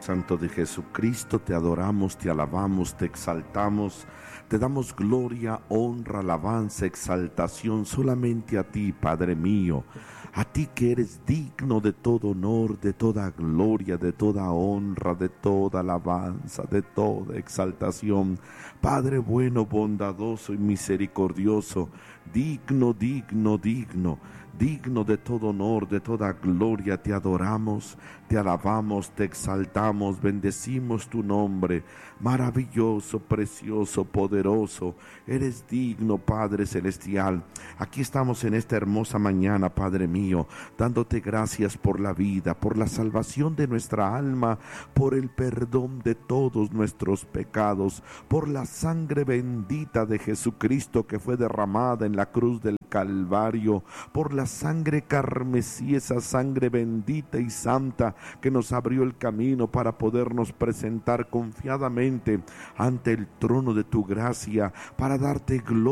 Santo de Jesucristo, te adoramos, te alabamos, te exaltamos, te damos gloria, honra, alabanza, exaltación solamente a ti, Padre mío, a ti que eres digno de todo honor, de toda gloria, de toda honra, de toda alabanza, de toda exaltación. Padre bueno, bondadoso y misericordioso, digno, digno, digno, digno de todo honor, de toda gloria, te adoramos, te alabamos, te exaltamos, bendecimos tu nombre, maravilloso, precioso, poderoso, eres digno, Padre celestial. Aquí estamos en esta hermosa mañana, Padre mío, dándote gracias por la vida, por la salvación de nuestra alma, por el perdón de todos nuestros pecados, por la sangre bendita de Jesucristo que fue derramada en la cruz del Calvario, por la sangre carmesí, esa sangre bendita y santa que nos abrió el camino para podernos presentar confiadamente ante el trono de tu gracia, para darte gloria